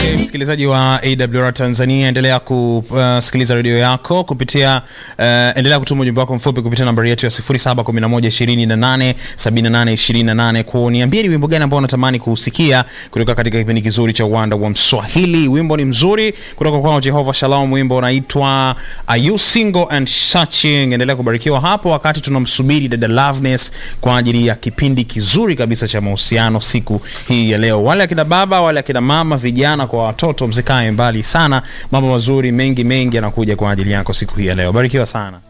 Msikilizaji wa AWR Tanzania, endelea kusikiliza radio yako kupitia endelea kutuma ujumbe wako mfupi kupitia nambari yetu ya 0711287828 kuniambia ni wimbo gani ambao unatamani kusikia kutoka katika kipindi kizuri cha Wanda wa Mswahili. Wimbo ni mzuri kutoka kwa Jehovah Shalom, wimbo unaitwa Are You Single and Searching. Endelea kubarikiwa hapo wakati tunamsubiri dada Loveness kwa ajili ya kipindi kizuri kabisa cha mahusiano siku hii ya leo. Wale akina baba, wale akina mama, vijana kwa watoto, msikae mbali sana. Mambo mazuri mengi yanakuja kwa ajili yako siku hii ya leo. Barikiwa sana.